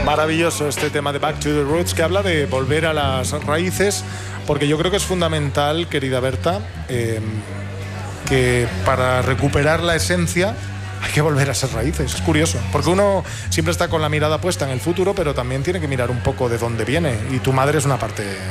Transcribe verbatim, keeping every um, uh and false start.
Maravilloso este tema de Back to the Roots, que habla de volver a las raíces, porque yo creo que es fundamental, querida Berta, eh, que para recuperar la esencia hay que volver a esas raíces. Es curioso, porque uno siempre está con la mirada puesta en el futuro, pero también tiene que mirar un poco de dónde viene, y tu madre es una parte